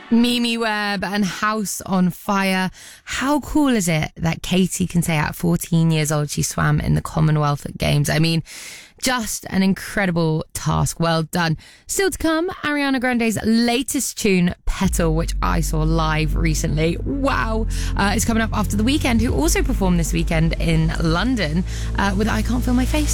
Mimi Webb and House on Fire. How cool is it that Katie can say at 14 years old she swam in the Commonwealth Games? I mean, just an incredible task. Well done. Still to come, Ariana Grande's latest tune, Petal, which I saw live recently. Wow. It's coming up after The Weeknd, who also performed this weekend in London with I Can't Feel My Face.